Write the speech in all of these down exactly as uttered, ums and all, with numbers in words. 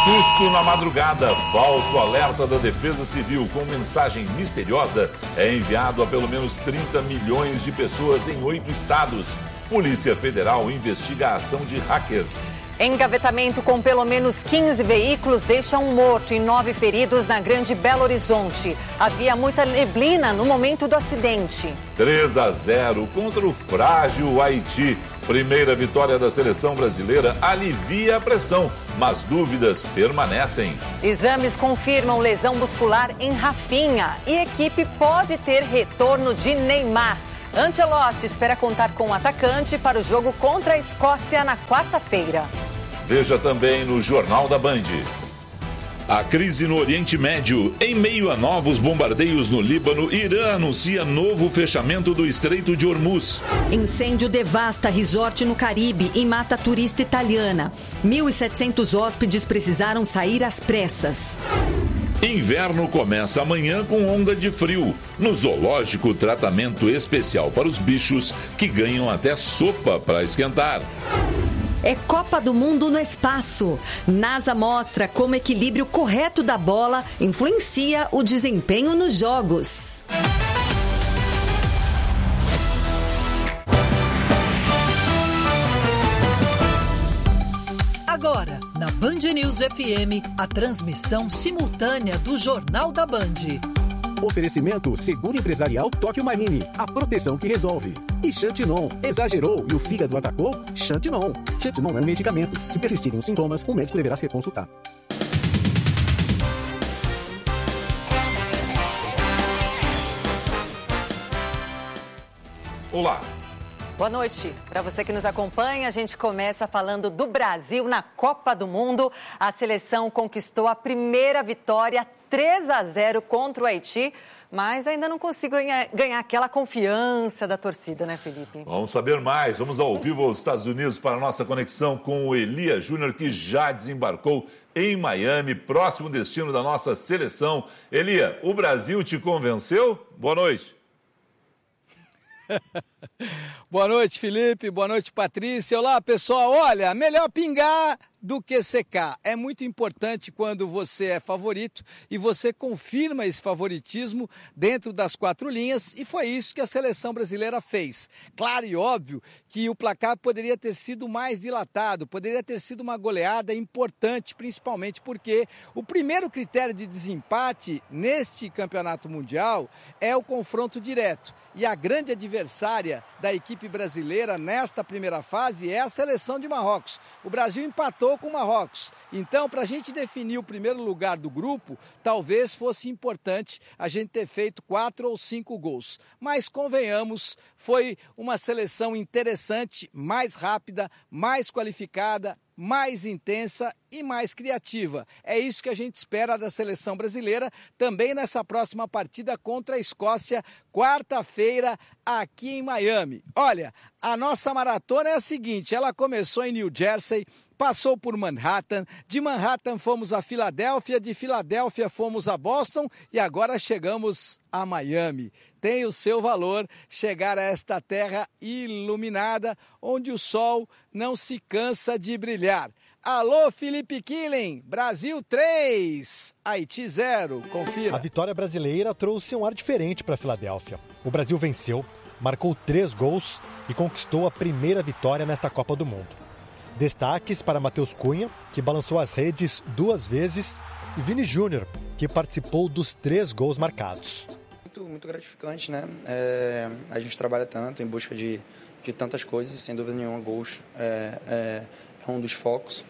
Susto na madrugada. Falso alerta da Defesa Civil com mensagem misteriosa é enviado a pelo menos trinta milhões de pessoas em oito estados. Polícia Federal investiga a ação de hackers. Engavetamento com pelo menos quinze veículos deixa um morto e nove feridos na Grande Belo Horizonte. Havia muita neblina no momento do acidente. três a zero contra o frágil Haiti. Primeira vitória da seleção brasileira alivia a pressão, mas dúvidas permanecem. Exames confirmam lesão muscular em Rafinha e equipe pode ter retorno de Neymar. Ancelotti espera contar com o atacante para o jogo contra a Escócia na quarta-feira. Veja também no Jornal da Band. A crise no Oriente Médio. Em meio a novos bombardeios no Líbano, Irã anuncia novo fechamento do Estreito de Hormuz. Incêndio devasta resort no Caribe e mata turista italiana. mil e setecentos hóspedes precisaram sair às pressas. Inverno começa amanhã com onda de frio. No zoológico, tratamento especial para os bichos que ganham até sopa para esquentar. É Copa do Mundo no espaço. NASA mostra como o equilíbrio correto da bola influencia o desempenho nos jogos. Agora, na Band News F M, a transmissão simultânea do Jornal da Band. Oferecimento Seguro Empresarial Tóquio Marine, a proteção que resolve. E Xantinon, exagerou e o fígado atacou? Xantinon. Xantinon é um medicamento. Se persistirem os sintomas, o médico deverá ser consultado. Olá. Boa noite. Para você que nos acompanha, a gente começa falando do Brasil na Copa do Mundo. A seleção conquistou a primeira vitória três a zero contra o Haiti, mas ainda não consigo ganhar, ganhar aquela confiança da torcida, né, Felipe? Vamos saber mais. Vamos ao vivo aos Estados Unidos para a nossa conexão com o Elia Júnior, que já desembarcou em Miami, próximo destino da nossa seleção. Elia, o Brasil te convenceu? Boa noite. Boa noite, Felipe. Boa noite, Patrícia. Olá, pessoal. Olha, melhor pingar do que secar. É muito importante quando você é favorito e você confirma esse favoritismo dentro das quatro linhas, e foi isso que a seleção brasileira fez. Claro e óbvio que o placar poderia ter sido mais dilatado, poderia ter sido uma goleada importante, principalmente porque o primeiro critério de desempate neste campeonato mundial é o confronto direto. E a grande adversária da equipe brasileira nesta primeira fase é a seleção de Marrocos. O Brasil empatou com o Marrocos. Então, para a gente definir o primeiro lugar do grupo, talvez fosse importante a gente ter feito quatro ou cinco gols. Mas, convenhamos, foi uma seleção interessante, mais rápida, mais qualificada, mais intensa e mais criativa. É isso que a gente espera da seleção brasileira também nessa próxima partida contra a Escócia, quarta-feira, aqui em Miami. Olha, a nossa maratona é a seguinte, ela começou em New Jersey, passou por Manhattan, de Manhattan fomos a Filadélfia, de Filadélfia fomos a Boston e agora chegamos a Miami. Tem o seu valor chegar a esta terra iluminada, onde o sol não se cansa de brilhar. Alô, Felipe Killen, Brasil três, Haiti zero, confira. A vitória brasileira trouxe um ar diferente para a Filadélfia. O Brasil venceu, marcou três gols e conquistou a primeira vitória nesta Copa do Mundo. Destaques para Matheus Cunha, que balançou as redes duas vezes, e Vini Júnior, que participou dos três gols marcados. Muito, muito gratificante, né? É, a gente trabalha tanto em busca de, de tantas coisas, sem dúvida nenhuma, gols é, é, é um dos focos.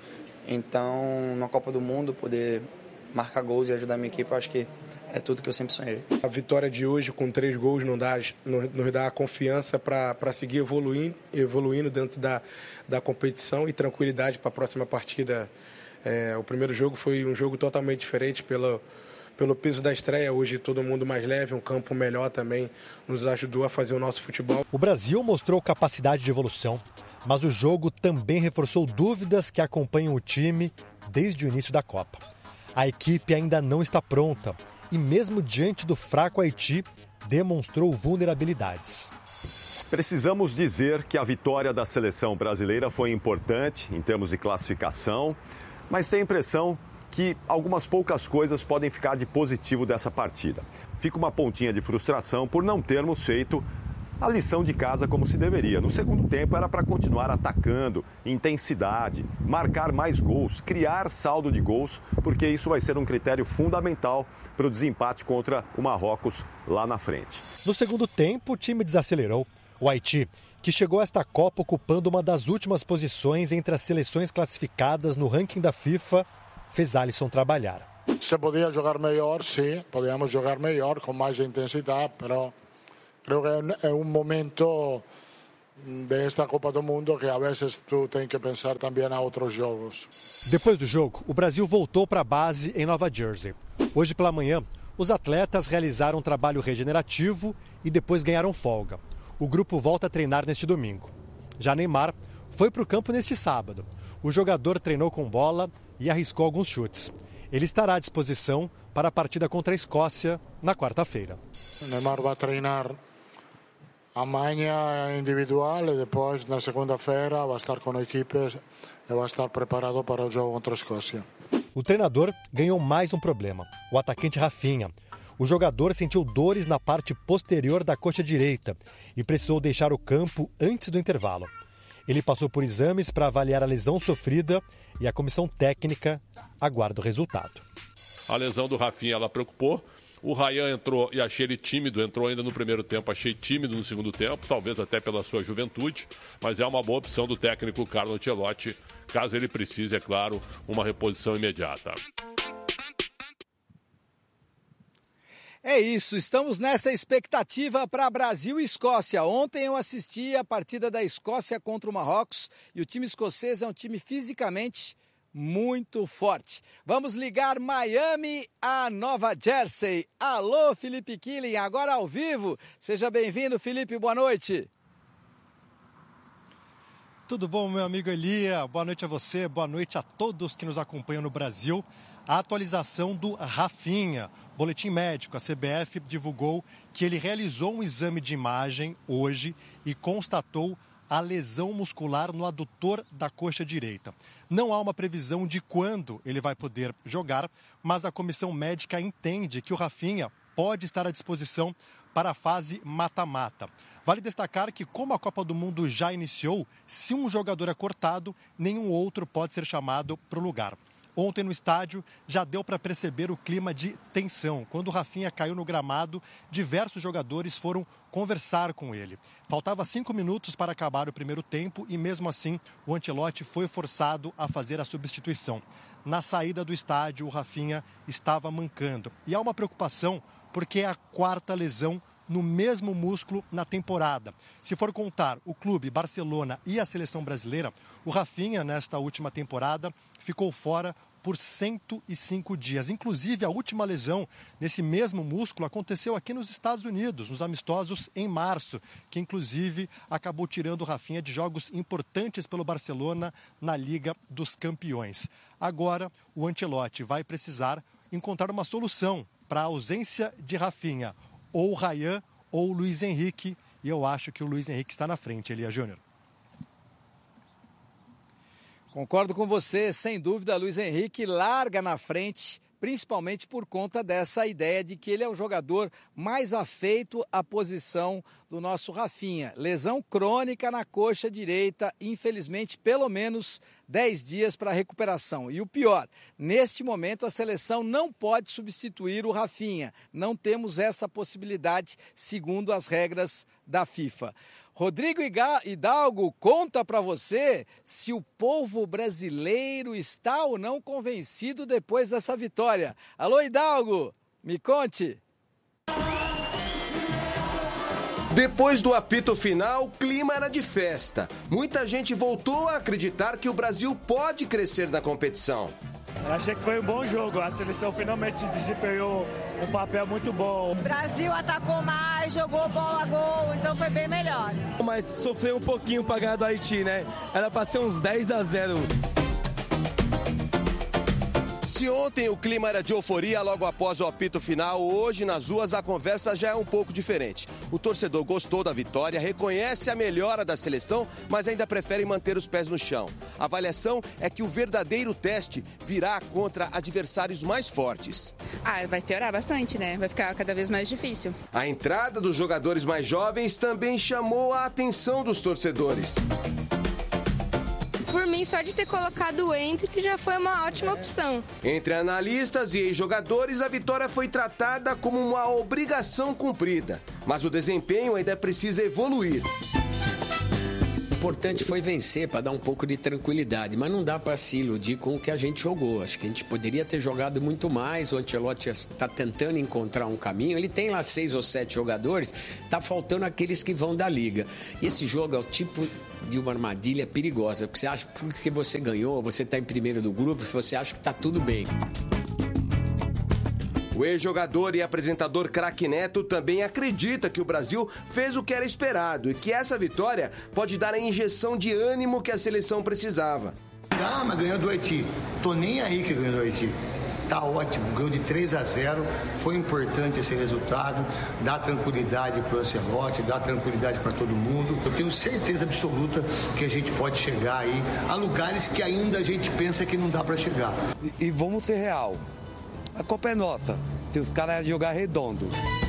Então, na Copa do Mundo, poder marcar gols e ajudar a minha equipe, eu acho que é tudo que eu sempre sonhei. A vitória de hoje com três gols nos dá, nos dá confiança para seguir evoluindo, evoluindo dentro da, da competição e tranquilidade para a próxima partida. É, o primeiro jogo foi um jogo totalmente diferente pelo, pelo peso da estreia. Hoje todo mundo mais leve, um campo melhor também nos ajudou a fazer o nosso futebol. O Brasil mostrou capacidade de evolução, mas o jogo também reforçou dúvidas que acompanham o time desde o início da Copa. A equipe ainda não está pronta e, mesmo diante do fraco Haiti, demonstrou vulnerabilidades. Precisamos dizer que a vitória da seleção brasileira foi importante em termos de classificação, mas tem a impressão que algumas poucas coisas podem ficar de positivo dessa partida. Fica uma pontinha de frustração por não termos feito a lição de casa como se deveria. No segundo tempo era para continuar atacando, intensidade, marcar mais gols, criar saldo de gols, porque isso vai ser um critério fundamental para o desempate contra o Marrocos lá na frente. No segundo tempo, o time desacelerou. O Haiti, que chegou a esta Copa ocupando uma das últimas posições entre as seleções classificadas no ranking da FIFA, fez Alisson trabalhar. Se podia jogar melhor, sim, podíamos jogar melhor, com mais intensidade, mas creo que é um momento desta Copa do Mundo que a vezes tu tem que pensar também a outros jogos. Depois do jogo, o Brasil voltou para a base em Nova Jersey. Hoje pela manhã, os atletas realizaram um trabalho regenerativo e depois ganharam folga. O grupo volta a treinar neste domingo. Já Neymar foi para o campo neste sábado. O jogador treinou com bola e arriscou alguns chutes. Ele estará à disposição para a partida contra a Escócia na quarta-feira. Neymar vai treinar amanhã individual e depois na segunda-feira vai estar com a equipe e vai estar preparado para o jogo contra a Escócia. O treinador ganhou mais um problema, o atacante Rafinha. O jogador sentiu dores na parte posterior da coxa direita e precisou deixar o campo antes do intervalo. Ele passou por exames para avaliar a lesão sofrida e a comissão técnica aguarda o resultado. A lesão do Rafinha, ela preocupou. O Ryan entrou e achei ele tímido, entrou ainda no primeiro tempo, achei tímido no segundo tempo, talvez até pela sua juventude, mas é uma boa opção do técnico Carlo Ancelotti, caso ele precise, é claro, uma reposição imediata. É isso, estamos nessa expectativa para Brasil e Escócia. Ontem eu assisti a partida da Escócia contra o Marrocos e o time escocês é um time fisicamente muito forte. Vamos ligar Miami a Nova Jersey. Alô, Felipe Killing, agora ao vivo. Seja bem-vindo, Felipe, boa noite. Tudo bom, meu amigo Elia? Boa noite a você, boa noite a todos que nos acompanham no Brasil. A atualização do Rafinha. Boletim médico, a C B F divulgou que ele realizou um exame de imagem hoje e constatou a lesão muscular no adutor da coxa direita. Não há uma previsão de quando ele vai poder jogar, mas a comissão médica entende que o Rafinha pode estar à disposição para a fase mata-mata. Vale destacar que, como a Copa do Mundo já iniciou, se um jogador é cortado, nenhum outro pode ser chamado para o lugar. Ontem no estádio já deu para perceber o clima de tensão. Quando o Rafinha caiu no gramado, diversos jogadores foram conversar com ele. Faltava cinco minutos para acabar o primeiro tempo e mesmo assim o Ancelotti foi forçado a fazer a substituição. Na saída do estádio, o Rafinha estava mancando. E há uma preocupação porque é a quarta lesão no mesmo músculo na temporada. Se for contar o clube, Barcelona e a seleção brasileira, o Rafinha, nesta última temporada, ficou fora por cento e cinco dias. Inclusive, a última lesão nesse mesmo músculo aconteceu aqui nos Estados Unidos, nos amistosos em março, que inclusive acabou tirando o Rafinha de jogos importantes pelo Barcelona na Liga dos Campeões. Agora, o Ancelotti vai precisar encontrar uma solução para a ausência de Rafinha. Ou o Ryan ou o Luiz Henrique, e eu acho que o Luiz Henrique está na frente, Elia Júnior. Concordo com você, sem dúvida, Luiz Henrique larga na frente, principalmente por conta dessa ideia de que ele é o jogador mais afeito à posição do nosso Rafinha. Lesão crônica na coxa direita, infelizmente, pelo menos dez dias para recuperação. E o pior, neste momento a seleção não pode substituir o Rafinha. Não temos essa possibilidade, segundo as regras da FIFA. Rodrigo Hidalgo, conta para você se o povo brasileiro está ou não convencido depois dessa vitória. Alô, Hidalgo, me conte. Depois do apito final, o clima era de festa. Muita gente voltou a acreditar que o Brasil pode crescer na competição. Eu achei que foi um bom jogo, a seleção finalmente desempenhou um papel muito bom. O Brasil atacou mais, jogou bola a gol, então foi bem melhor. Mas sofreu um pouquinho para ganhar do Haiti, né? Era para ser uns dez a zero. Se Se ontem o clima era de euforia logo após o apito final, hoje nas ruas a conversa já é um pouco diferente. O torcedor gostou da vitória, reconhece a melhora da seleção, mas ainda prefere manter os pés no chão. A avaliação é que o verdadeiro teste virá contra adversários mais fortes. Ah, vai piorar bastante, né? Vai ficar cada vez mais difícil. A entrada dos jogadores mais jovens também chamou a atenção dos torcedores. Por mim, só de ter colocado o Entre já foi uma ótima opção. Entre analistas e ex-jogadores, a vitória foi tratada como uma obrigação cumprida. Mas o desempenho ainda precisa evoluir. O importante foi vencer para dar um pouco de tranquilidade, mas não dá para se iludir com o que a gente jogou. Acho que a gente poderia ter jogado muito mais. O Ancelotti está tentando encontrar um caminho. Ele tem lá seis ou sete jogadores, está faltando aqueles que vão da liga. E esse jogo é o tipo de uma armadilha perigosa, porque você acha que porque você ganhou, você está em primeiro do grupo, você acha que está tudo bem. O ex-jogador e apresentador Craque Neto também acredita que o Brasil fez o que era esperado e que essa vitória pode dar a injeção de ânimo que a seleção precisava. Ah, mas ganhou do Haiti. Tô nem aí que ganhou do Haiti. Tá ótimo, ganhou de três a zero, foi importante esse resultado, dá tranquilidade para o Ancelotti, dá tranquilidade para todo mundo. Eu tenho certeza absoluta que a gente pode chegar aí a lugares que ainda a gente pensa que não dá para chegar. E, e vamos ser real, a Copa é nossa, se os caras jogar redondo.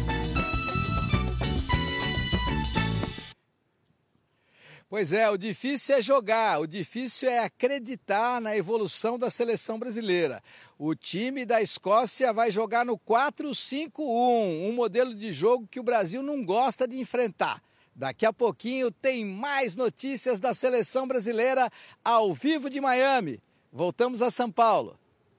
Pois é, o difícil é jogar, o difícil é acreditar na evolução da seleção brasileira. O time da Escócia vai jogar no quatro cinco um, um modelo de jogo que o Brasil não gosta de enfrentar. Daqui a pouquinho tem mais notícias da seleção brasileira ao vivo de Miami. Voltamos a São Paulo.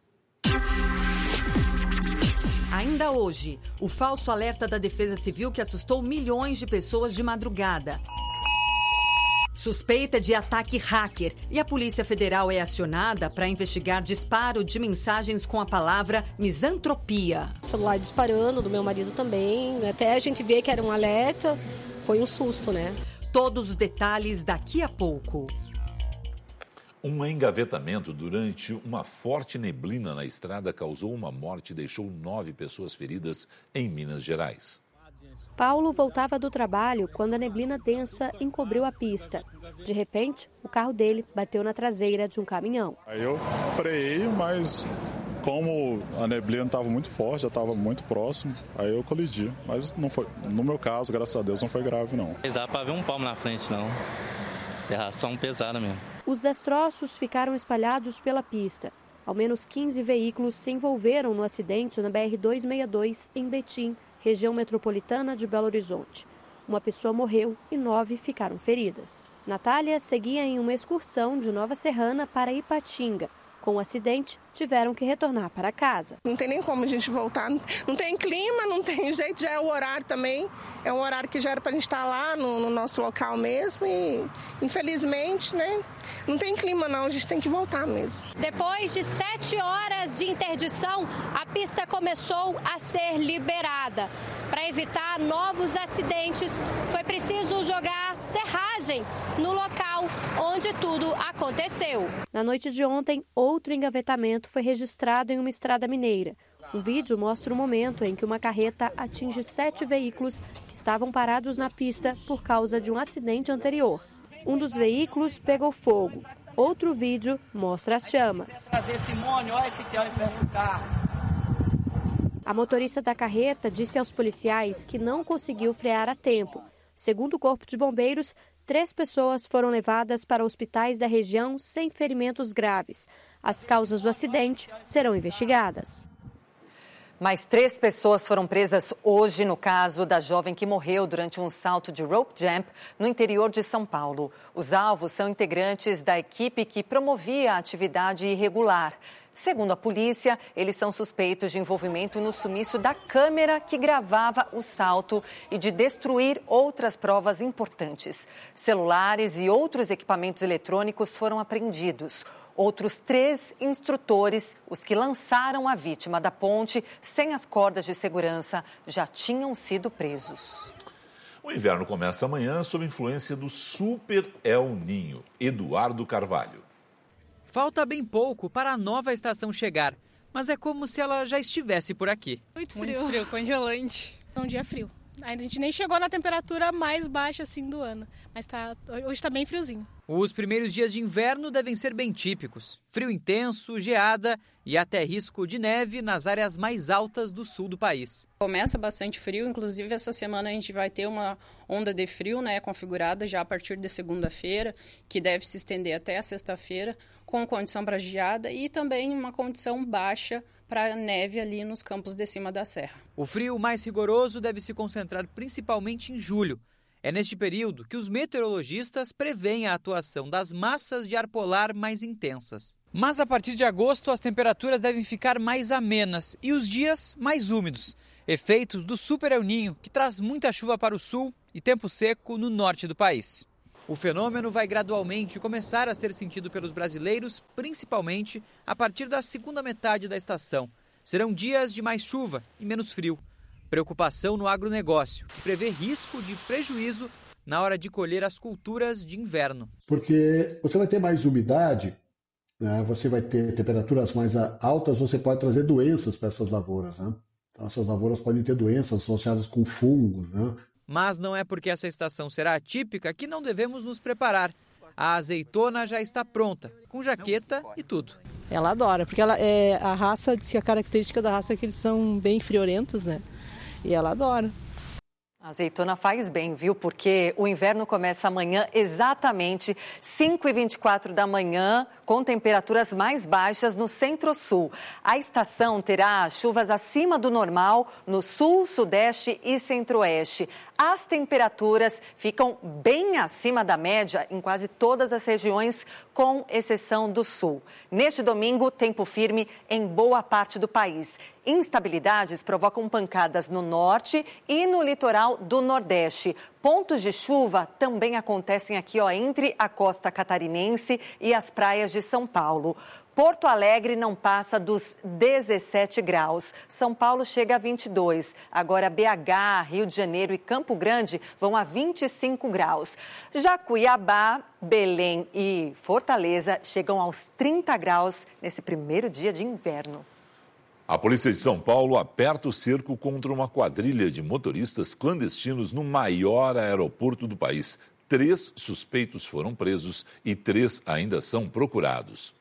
Ainda hoje, o falso alerta da Defesa Civil que assustou milhões de pessoas de madrugada. Suspeita de ataque hacker e a Polícia Federal é acionada para investigar disparo de mensagens com a palavra misantropia. O celular disparando, do meu marido também, até a gente vê que era um alerta, foi um susto, né? Todos os detalhes daqui a pouco. Um engavetamento durante uma forte neblina na estrada causou uma morte e deixou nove pessoas feridas em Minas Gerais. Paulo voltava do trabalho quando a neblina densa encobriu a pista. De repente, o carro dele bateu na traseira de um caminhão. Aí eu freiei, mas como a neblina estava muito forte, já estava muito próximo, aí eu colidi. Mas não foi, no meu caso, graças a Deus, não foi grave, não. Não dá para ver um palmo na frente, não. Serração pesada mesmo. Os destroços ficaram espalhados pela pista. Ao menos quinze veículos se envolveram no acidente na B R duzentos e sessenta e dois, em Betim, região metropolitana de Belo Horizonte. Uma pessoa morreu e nove ficaram feridas. Natália seguia em uma excursão de Nova Serrana para Ipatinga. Com o acidente, tiveram que retornar para casa. Não tem nem como a gente voltar. Não tem clima, não tem jeito, já é o horário também. É um horário que já era para a gente estar lá no, no nosso local mesmo e, infelizmente, né, não tem clima não, a gente tem que voltar mesmo. Depois de sete horas de interdição, a pista começou a ser liberada. Para evitar novos acidentes, foi preciso jogar serragem no local onde tudo aconteceu. Na noite de ontem, outro engavetamento foi registrado em uma estrada mineira. Um vídeo mostra o momento em que uma carreta atinge sete veículos que estavam parados na pista por causa de um acidente anterior. Um dos veículos pegou fogo. Outro vídeo mostra as chamas. A motorista da carreta disse aos policiais que não conseguiu frear a tempo. Segundo o Corpo de Bombeiros, três pessoas foram levadas para hospitais da região sem ferimentos graves. As causas do acidente serão investigadas. Mais três pessoas foram presas hoje no caso da jovem que morreu durante um salto de rope jump no interior de São Paulo. Os alvos são integrantes da equipe que promovia a atividade irregular. Segundo a polícia, eles são suspeitos de envolvimento no sumiço da câmera que gravava o salto e de destruir outras provas importantes. Celulares e outros equipamentos eletrônicos foram apreendidos. Outros três instrutores, os que lançaram a vítima da ponte sem as cordas de segurança, já tinham sido presos. O inverno começa amanhã sob influência do Super El Ninho. Eduardo Carvalho. Falta bem pouco para a nova estação chegar. mas é como se ela já estivesse por aqui. Muito frio. Muito frio, congelante. É um dia frio. Ainda a gente nem chegou na temperatura mais baixa assim do ano, mas tá, hoje está bem friozinho. Os primeiros dias de inverno devem ser bem típicos. Frio intenso, geada e até risco de neve nas áreas mais altas do sul do país. Começa bastante frio, inclusive essa semana a gente vai ter uma onda de frio, né, configurada já a partir de segunda-feira, que deve se estender até a sexta-feira, com condição para geada e também uma condição baixa para neve ali nos campos de cima da serra. O frio mais rigoroso deve se concentrar principalmente em julho. É neste período que os meteorologistas preveem a atuação das massas de ar polar mais intensas. Mas a partir de agosto as temperaturas devem ficar mais amenas e os dias mais úmidos. Efeitos do Super El Niño, que traz muita chuva para o sul e tempo seco no norte do país. O fenômeno vai gradualmente começar a ser sentido pelos brasileiros, principalmente a partir da segunda metade da estação. Serão dias de mais chuva e menos frio. Preocupação no agronegócio, que prevê risco de prejuízo na hora de colher as culturas de inverno. Porque você vai ter mais umidade, né? Você vai ter temperaturas mais altas, você pode trazer doenças para essas lavouras. Né? Então, essas lavouras podem ter doenças associadas com fungos, né? Mas não é porque essa estação será atípica que não devemos nos preparar. A azeitona já está pronta, com jaqueta e tudo. Ela adora, porque ela é a raça, diz que a característica da raça é que eles são bem friorentos, né? E ela adora. A azeitona faz bem, viu? Porque o inverno começa amanhã exatamente cinco e vinte e quatro da manhã, com temperaturas mais baixas no centro-sul. A estação terá chuvas acima do normal no sul, sudeste e centro-oeste. As temperaturas ficam bem acima da média em quase todas as regiões, com exceção do sul. Neste domingo, tempo firme em boa parte do país. Instabilidades provocam pancadas no norte e no litoral do nordeste. Pontos de chuva também acontecem aqui, ó, entre a costa catarinense e as praias de São Paulo. Porto Alegre não passa dos dezessete graus. São Paulo chega a vinte e dois. Agora B H, Rio de Janeiro e Campo Grande vão a vinte e cinco graus. Já Cuiabá, Belém e Fortaleza chegam aos trinta graus nesse primeiro dia de inverno. A polícia de São Paulo aperta o cerco contra uma quadrilha de motoristas clandestinos no maior aeroporto do país. Três suspeitos foram presos e três ainda são procurados.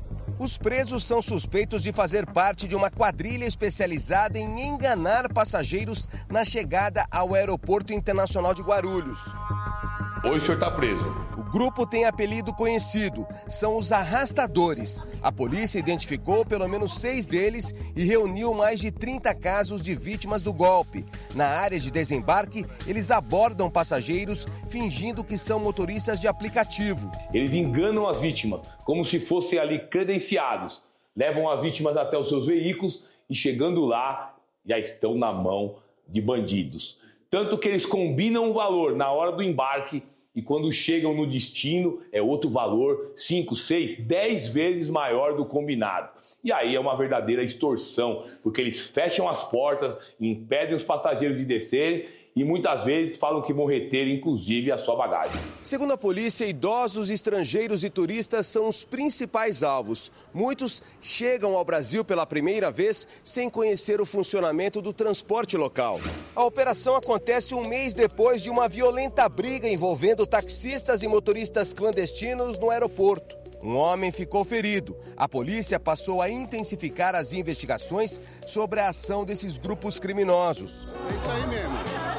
Os presos são suspeitos de fazer parte de uma quadrilha especializada em enganar passageiros na chegada ao Aeroporto Internacional de Guarulhos. Hoje o senhor está preso. O grupo tem apelido conhecido, são os arrastadores. A polícia identificou pelo menos seis deles e reuniu mais de trinta casos de vítimas do golpe. Na área de desembarque, eles abordam passageiros fingindo que são motoristas de aplicativo. Eles enganam as vítimas, como se fossem ali credenciados. Levam as vítimas até os seus veículos e chegando lá, já estão na mão de bandidos. Tanto que eles combinam o valor na hora do embarque e quando chegam no destino é outro valor, cinco, seis, dez vezes maior do combinado. E aí é uma verdadeira extorsão, porque eles fecham as portas, impedem os passageiros de descerem e muitas vezes falam que vão reter, inclusive, a sua bagagem. Segundo a polícia, idosos, estrangeiros e turistas são os principais alvos. Muitos chegam ao Brasil pela primeira vez sem conhecer o funcionamento do transporte local. A operação acontece um mês depois de uma violenta briga envolvendo taxistas e motoristas clandestinos no aeroporto. Um homem ficou ferido. A polícia passou a intensificar as investigações sobre a ação desses grupos criminosos. É isso aí mesmo.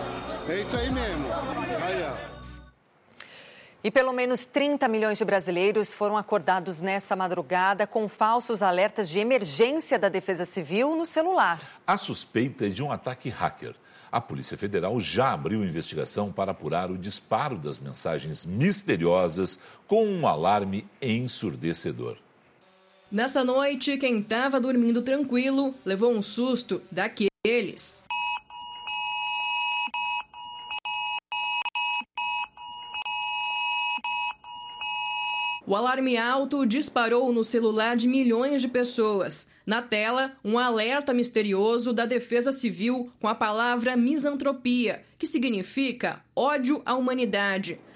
É isso aí mesmo. Aí, ó. E pelo menos trinta milhões de brasileiros foram acordados nessa madrugada com falsos alertas de emergência da Defesa Civil no celular. A suspeita é de um ataque hacker. A Polícia Federal já abriu investigação para apurar o disparo das mensagens misteriosas com um alarme ensurdecedor. Nessa noite, quem estava dormindo tranquilo levou um susto daqueles. O alarme alto disparou no celular de milhões de pessoas. Na tela, um alerta misterioso da Defesa Civil com a palavra misantropia, que significa ódio à humanidade.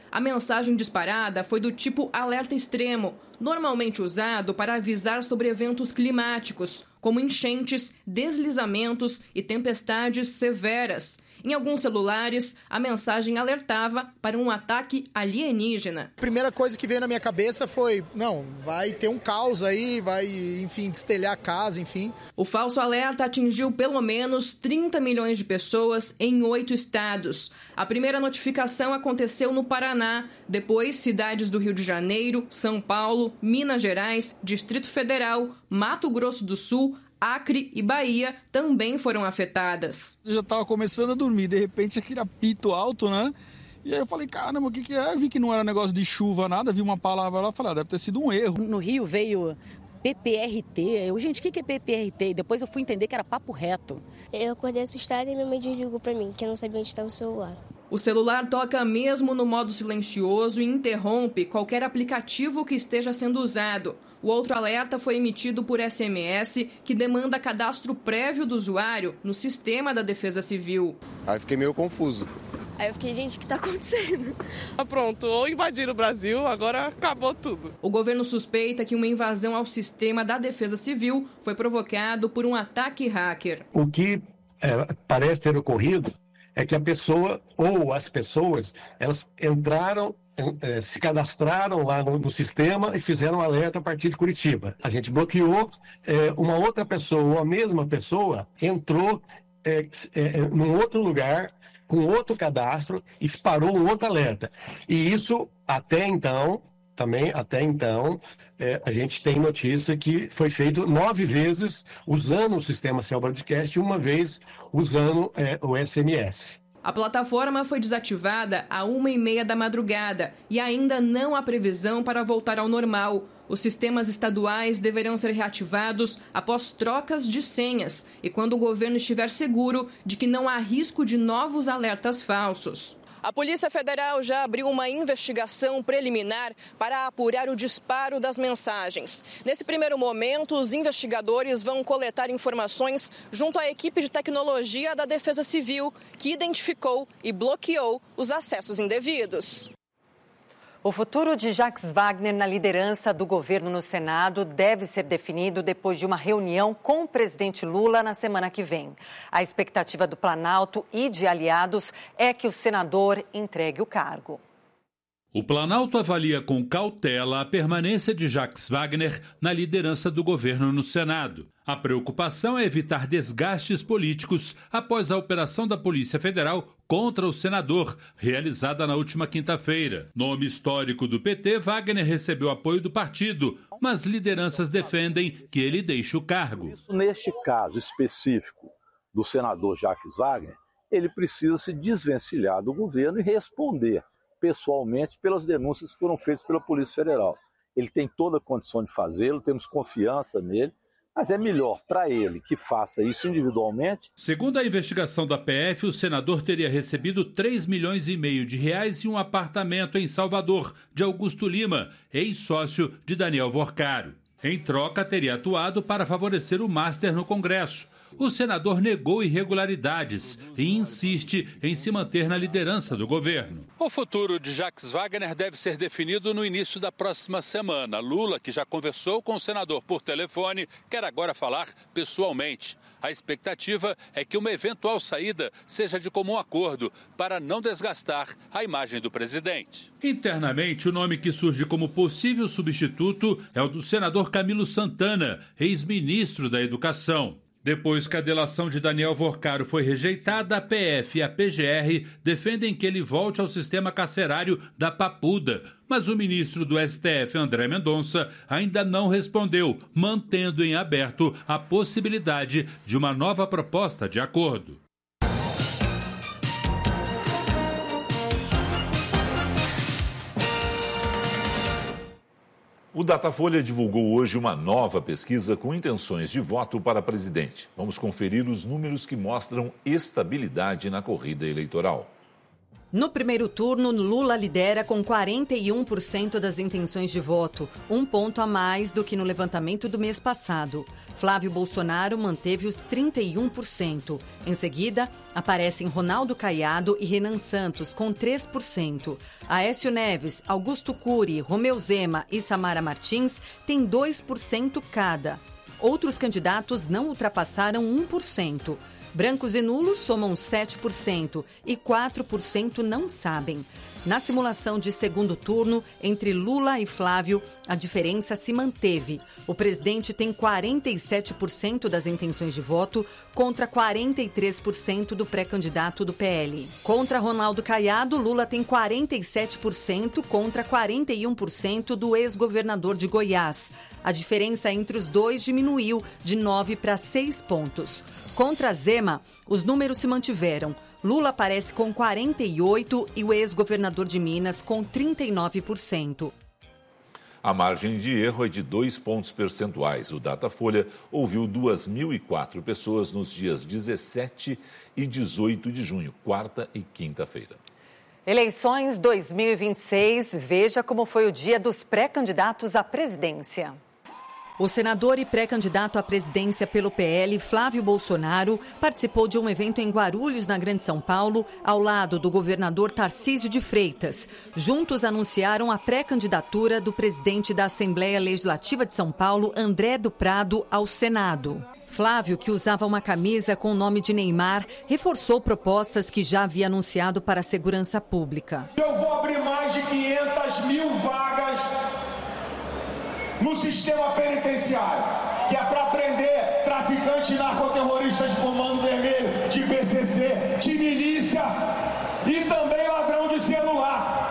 A mensagem disparada foi do tipo alerta extremo, normalmente usado para avisar sobre eventos climáticos, como enchentes, deslizamentos e tempestades severas. Em alguns celulares, a mensagem alertava para um ataque alienígena. A primeira coisa que veio na minha cabeça foi, não, vai ter um caos aí, vai, enfim, destelhar a casa, enfim. O falso alerta atingiu pelo menos trinta milhões de pessoas em oito estados. A primeira notificação aconteceu no Paraná, depois cidades do Rio de Janeiro, São Paulo, Minas Gerais, Distrito Federal, Mato Grosso do Sul, Acre e Bahia também foram afetadas. Eu já estava começando a dormir, de repente aquele apito alto, né? E aí eu falei, caramba, o que que é? Eu vi que não era negócio de chuva, nada, vi uma palavra lá, falei, ah, deve ter sido um erro. No Rio veio P P R T, eu, gente, o que que é P P R T? E depois eu fui entender que era papo reto. Eu acordei assustada e minha mãe ligou para mim, que eu não sabia onde estava o celular. O celular toca mesmo no modo silencioso e interrompe qualquer aplicativo que esteja sendo usado. O outro alerta foi emitido por S M S, que demanda cadastro prévio do usuário no sistema da Defesa Civil. Aí fiquei meio confuso. Aí eu fiquei, gente, o que está acontecendo? Ah, pronto, ou invadiram o Brasil, agora acabou tudo. O governo suspeita que uma invasão ao sistema da Defesa Civil foi provocado por um ataque hacker. O que é, parece ter ocorrido é que a pessoa ou as pessoas, elas entraram, é, se cadastraram lá no, no sistema e fizeram um alerta a partir de Curitiba. A gente bloqueou, é, uma outra pessoa, ou a mesma pessoa, entrou é, é, num outro lugar, com outro cadastro e disparou um outro alerta. E isso, até então, também, até então, é, a gente tem notícia que foi feito nove vezes usando o sistema Cell Broadcast e uma vez usando é, o S M S. A plataforma foi desativada à uma e meia da madrugada e ainda não há previsão para voltar ao normal. Os sistemas estaduais deverão ser reativados após trocas de senhas e quando o governo estiver seguro de que não há risco de novos alertas falsos. A Polícia Federal já abriu uma investigação preliminar para apurar o disparo das mensagens. Nesse primeiro momento, os investigadores vão coletar informações junto à equipe de tecnologia da Defesa Civil, que identificou e bloqueou os acessos indevidos. O futuro de Jacques Wagner na liderança do governo no Senado deve ser definido depois de uma reunião com o presidente Lula na semana que vem. A expectativa do Planalto e de aliados é que o senador entregue o cargo. O Planalto avalia com cautela a permanência de Jacques Wagner na liderança do governo no Senado. A preocupação é evitar desgastes políticos após a operação da Polícia Federal contra o senador, realizada na última quinta-feira. Nome histórico do P T, Wagner recebeu apoio do partido, mas lideranças defendem que ele deixe o cargo. Neste caso específico do senador Jacques Wagner, ele precisa se desvencilhar do governo e responder pessoalmente pelas denúncias que foram feitas pela Polícia Federal. Ele tem toda a condição de fazê-lo, temos confiança nele, mas é melhor para ele que faça isso individualmente. Segundo a investigação da P F, o senador teria recebido três milhões e meio de reais e um apartamento em Salvador, de Augusto Lima, ex-sócio de Daniel Vorcaro. Em troca, teria atuado para favorecer o Master no Congresso. O senador negou irregularidades e insiste em se manter na liderança do governo. O futuro de Jacques Wagner deve ser definido no início da próxima semana. Lula, que já conversou com o senador por telefone, quer agora falar pessoalmente. A expectativa é que uma eventual saída seja de comum acordo para não desgastar a imagem do presidente. Internamente, o nome que surge como possível substituto é o do senador Camilo Santana, ex-ministro da Educação. Depois que a delação de Daniel Vorcaro foi rejeitada, a P F e a P G R defendem que ele volte ao sistema carcerário da Papuda. Mas o ministro do S T F, André Mendonça, ainda não respondeu, mantendo em aberto a possibilidade de uma nova proposta de acordo. O Datafolha divulgou hoje uma nova pesquisa com intenções de voto para presidente. Vamos conferir os números que mostram estabilidade na corrida eleitoral. No primeiro turno, Lula lidera com quarenta e um por cento das intenções de voto, um ponto a mais do que no levantamento do mês passado. Flávio Bolsonaro manteve os trinta e um por cento. Em seguida, aparecem Ronaldo Caiado e Renan Santos, com três por cento. Aécio Neves, Augusto Cury, Romeu Zema e Samara Martins têm dois por cento cada. Outros candidatos não ultrapassaram um por cento. Brancos e nulos somam sete por cento e quatro por cento não sabem. Na simulação de segundo turno, entre Lula e Flávio, a diferença se manteve. O presidente tem quarenta e sete por cento das intenções de voto contra quarenta e três por cento do pré-candidato do P L. Contra Ronaldo Caiado, Lula tem quarenta e sete por cento contra quarenta e um por cento do ex-governador de Goiás. A diferença entre os dois diminuiu de nove para seis pontos. Contra Zema, os números se mantiveram. Lula aparece com quarenta e oito por cento e o ex-governador de Minas com trinta e nove por cento. A margem de erro é de dois pontos percentuais. O Datafolha ouviu duas mil e quatro pessoas nos dias dezessete e dezoito de junho, quarta e quinta-feira. Eleições dois mil e vinte e seis, veja como foi o dia dos pré-candidatos à presidência. O senador e pré-candidato à presidência pelo P L, Flávio Bolsonaro, participou de um evento em Guarulhos, na Grande São Paulo, ao lado do governador Tarcísio de Freitas. Juntos anunciaram a pré-candidatura do presidente da Assembleia Legislativa de São Paulo, André do Prado, ao Senado. Flávio, que usava uma camisa com o nome de Neymar, reforçou propostas que já havia anunciado para a segurança pública. Eu vou abrir mais de quinhentas mil vagas no sistema penitenciário, que é para prender traficantes, narcoterroristas de Comando Vermelho, de P C C, de milícia e também ladrão de celular.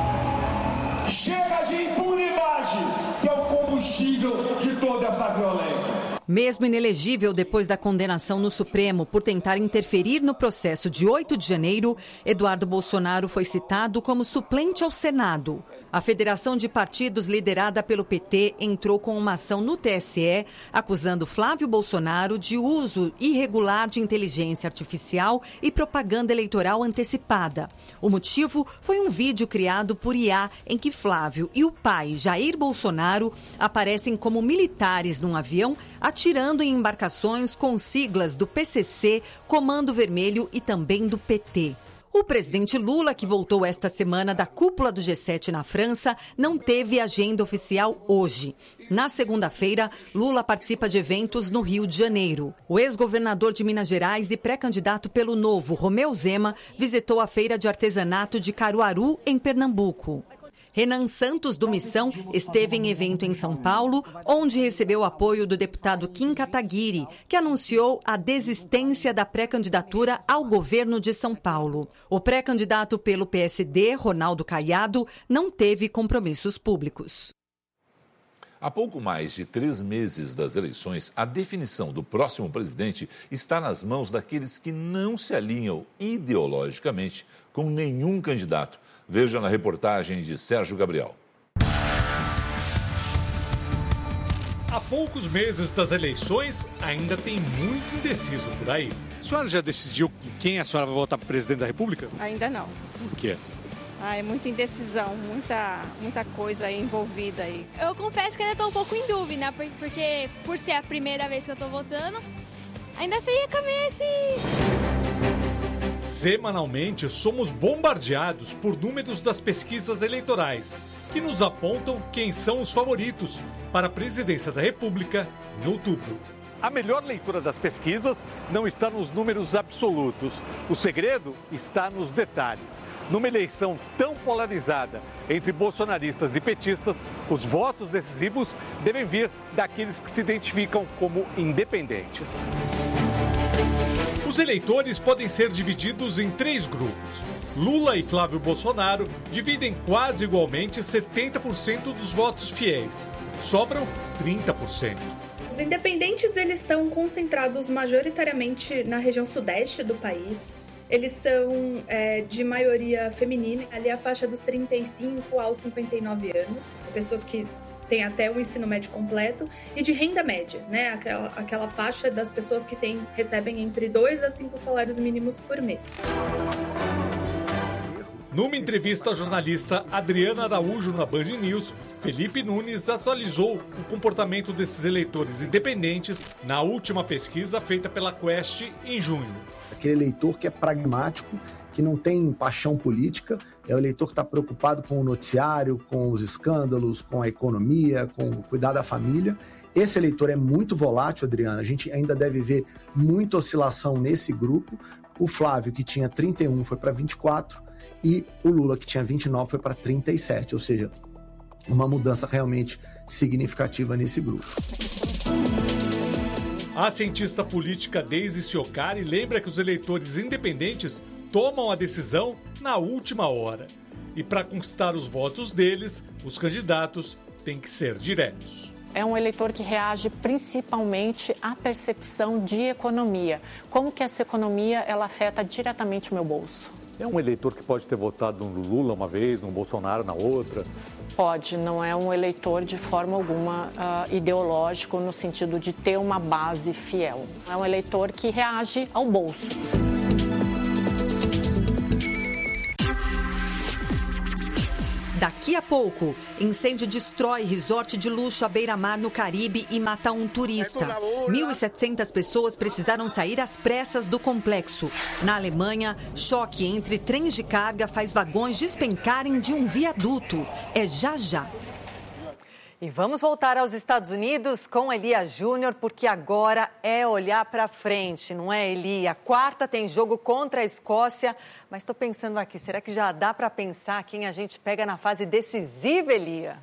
Chega de impunidade, que é o combustível de toda essa violência. Mesmo inelegível depois da condenação no Supremo por tentar interferir no processo de oito de janeiro, Eduardo Bolsonaro foi citado como suplente ao Senado. A Federação de Partidos, liderada pelo P T, entrou com uma ação no T S E, acusando Flávio Bolsonaro de uso irregular de inteligência artificial e propaganda eleitoral antecipada. O motivo foi um vídeo criado por I A em que Flávio e o pai, Jair Bolsonaro, aparecem como militares num avião atirando em embarcações com siglas do P C C, Comando Vermelho e também do P T. O presidente Lula, que voltou esta semana da cúpula do G sete na França, não teve agenda oficial hoje. Na segunda-feira, Lula participa de eventos no Rio de Janeiro. O ex-governador de Minas Gerais e pré-candidato pelo Novo, Romeu Zema, visitou a feira de artesanato de Caruaru, em Pernambuco. Renan Santos, do Missão, esteve em evento em São Paulo, onde recebeu o apoio do deputado Kim Kataguiri, que anunciou a desistência da pré-candidatura ao governo de São Paulo. O pré-candidato pelo P S D, Ronaldo Caiado, não teve compromissos públicos. Há pouco mais de três meses das eleições, a definição do próximo presidente está nas mãos daqueles que não se alinham ideologicamente com nenhum candidato. Veja na reportagem de Sérgio Gabriel. Há poucos meses das eleições, ainda tem muito indeciso por aí. A senhora já decidiu quem a senhora vai votar para presidente da República? Ainda não. Por quê? Ah, é muita indecisão, muita, muita coisa aí envolvida aí. Eu confesso que ainda estou um pouco em dúvida, porque por ser a primeira vez que eu estou votando, ainda fica a cabeça e... Semanalmente, somos bombardeados por números das pesquisas eleitorais, que nos apontam quem são os favoritos para a presidência da República em outubro. A melhor leitura das pesquisas não está nos números absolutos. O segredo está nos detalhes. Numa eleição tão polarizada entre bolsonaristas e petistas, os votos decisivos devem vir daqueles que se identificam como independentes. Os eleitores podem ser divididos em três grupos. Lula e Flávio Bolsonaro dividem quase igualmente setenta por cento dos votos fiéis. Sobram trinta por cento. Os independentes eles estão concentrados majoritariamente na região sudeste do país. Eles são é, de maioria feminina, ali a faixa dos trinta e cinco aos cinquenta e nove anos. Pessoas que têm até o ensino médio completo, e de renda média, né? Aquela, aquela faixa das pessoas que têm, recebem entre dois a cinco salários mínimos por mês. Numa entrevista à jornalista Adriana Araújo na Band News, Felipe Nunes atualizou o comportamento desses eleitores independentes na última pesquisa feita pela Quest em junho. Aquele eleitor que é pragmático, que não tem paixão política, é o eleitor que está preocupado com o noticiário, com os escândalos, com a economia, com o cuidar da família. Esse eleitor é muito volátil, Adriana, a gente ainda deve ver muita oscilação nesse grupo. O Flávio, que tinha trinta e um, foi para vinte e quatro, e o Lula, que tinha vinte e nove, foi para trinta e sete, ou seja, uma mudança realmente significativa nesse grupo. A cientista política Daisy Ciocari lembra que os eleitores independentes tomam a decisão na última hora. E para conquistar os votos deles, os candidatos têm que ser diretos. É um eleitor que reage principalmente à percepção de economia. Como que essa economia ela afeta diretamente o meu bolso? É um eleitor que pode ter votado no Lula uma vez, no Bolsonaro na outra? Pode, não é um eleitor de forma alguma uh, ideológico no sentido de ter uma base fiel. É um eleitor que reage ao bolso. Daqui a pouco, incêndio destrói resort de luxo à beira-mar no Caribe e mata um turista. mil e setecentas pessoas precisaram sair às pressas do complexo. Na Alemanha, choque entre trens de carga faz vagões despencarem de um viaduto. É já já. E vamos voltar aos Estados Unidos com Elia Júnior, porque agora é olhar para frente, não é, Elia? Quarta tem jogo contra a Escócia, mas estou pensando aqui, será que já dá para pensar quem a gente pega na fase decisiva, Elia?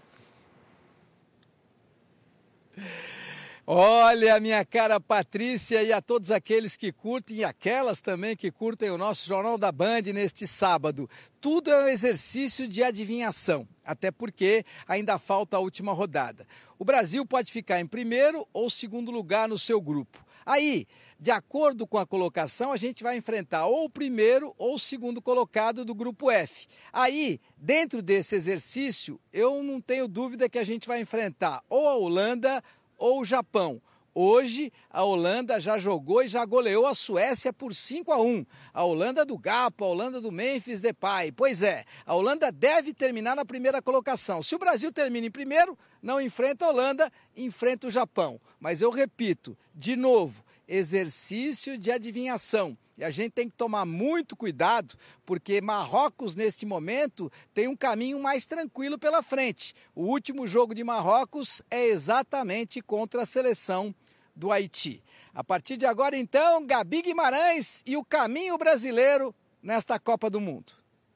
Olha, minha cara Patrícia, e a todos aqueles que curtem e aquelas também que curtem o nosso Jornal da Band neste sábado. Tudo é um exercício de adivinhação, até porque ainda falta a última rodada. O Brasil pode ficar em primeiro ou segundo lugar no seu grupo. Aí, de acordo com a colocação, a gente vai enfrentar ou o primeiro ou o segundo colocado do grupo F. Aí, dentro desse exercício, eu não tenho dúvida que a gente vai enfrentar ou a Holanda ou o Japão. Hoje, a Holanda já jogou e já goleou a Suécia por cinco a um. A Holanda do Gapo, a Holanda do Memphis Depay. Pois é, a Holanda deve terminar na primeira colocação. Se o Brasil termina em primeiro, não enfrenta a Holanda, enfrenta o Japão. Mas eu repito, de novo, exercício de adivinhação. E a gente tem que tomar muito cuidado, porque Marrocos, neste momento, tem um caminho mais tranquilo pela frente. O último jogo de Marrocos é exatamente contra a seleção do Haiti. A partir de agora, então, Gabi Guimarães e o caminho brasileiro nesta Copa do Mundo.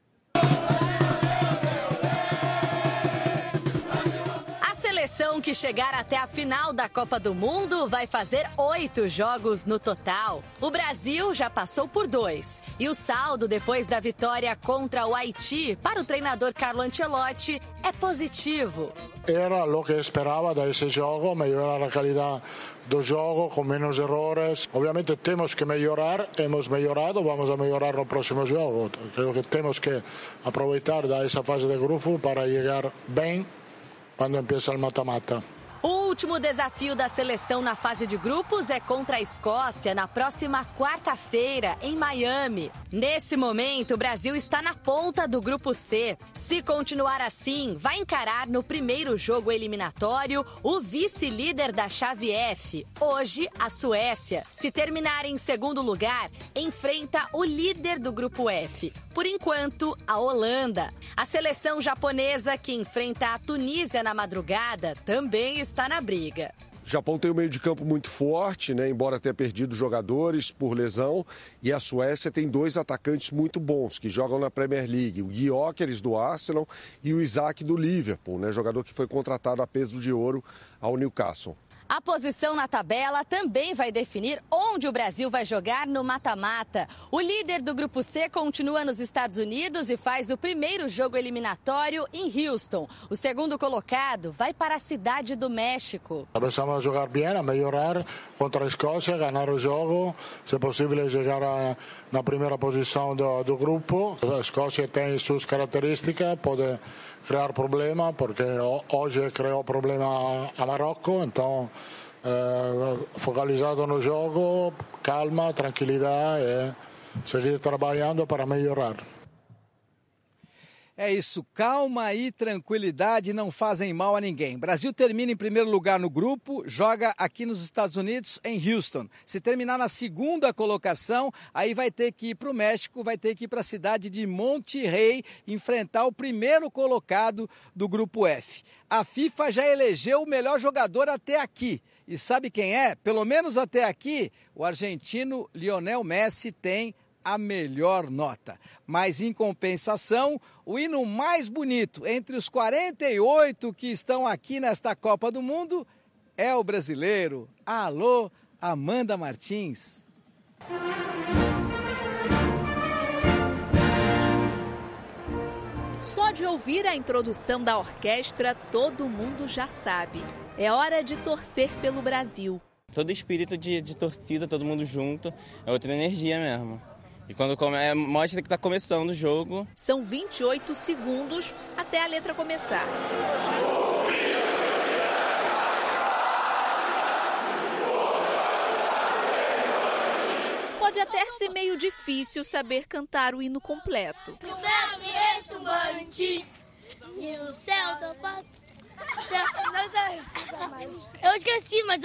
A seleção que chegar até a final da Copa do Mundo vai fazer oito jogos no total. O Brasil já passou por dois. E o saldo depois da vitória contra o Haiti, para o treinador Carlo Ancelotti, é positivo. Era o que esperava desse jogo, melhorar a qualidade do jogo com menos erros. Obviamente temos que melhorar, hemos melhorado, vamos a melhorar no próximo jogo. Creo que temos que aproveitar dessa fase de grupo para chegar bem quando empieza o mata-mata. O último desafio da seleção na fase de grupos é contra a Escócia na próxima quarta-feira, em Miami. Nesse momento, o Brasil está na ponta do grupo C. Se continuar assim, vai encarar no primeiro jogo eliminatório o vice-líder da chave F, hoje a Suécia. Se terminar em segundo lugar, enfrenta o líder do grupo F, por enquanto, a Holanda. A seleção japonesa, que enfrenta a Tunísia na madrugada, também está está na briga. O Japão tem um meio de campo muito forte, né? Embora tenha perdido jogadores por lesão. E a Suécia tem dois atacantes muito bons que jogam na Premier League. O Gyökeres do Arsenal e o Isaac do Liverpool, né? Jogador que foi contratado a peso de ouro ao Newcastle. A posição na tabela também vai definir onde o Brasil vai jogar no mata-mata. O líder do Grupo C continua nos Estados Unidos e faz o primeiro jogo eliminatório em Houston. O segundo colocado vai para a cidade do México. Precisamos jogar bem, a melhorar contra a Escócia, ganhar o jogo, se possível chegar a, na primeira posição do, do grupo. A Escócia tem suas características, pode criar problema, porque hoje criou problema a Marrocos, então eh, focalizado no jogo, calma, tranquilidade e seguir trabalhando para melhorar. É isso, calma e tranquilidade não fazem mal a ninguém. Brasil termina em primeiro lugar no grupo, joga aqui nos Estados Unidos, em Houston. Se terminar na segunda colocação, aí vai ter que ir para o México, vai ter que ir para a cidade de Monterrey, enfrentar o primeiro colocado do grupo F. A FIFA já elegeu o melhor jogador até aqui. E sabe quem é? Pelo menos até aqui, o argentino Lionel Messi tem a melhor nota. Mas, em compensação, o hino mais bonito entre os quarenta e oito que estão aqui nesta Copa do Mundo é o brasileiro. Alô, Amanda Martins. Só de ouvir a introdução da orquestra, todo mundo já sabe. É hora de torcer pelo Brasil. Todo espírito de, de torcida, todo mundo junto, é outra energia mesmo. E quando come, mostra que está começando o jogo. São vinte e oito segundos até a letra começar. Pode até ser meio difícil saber cantar o hino completo. Eu esqueci, mas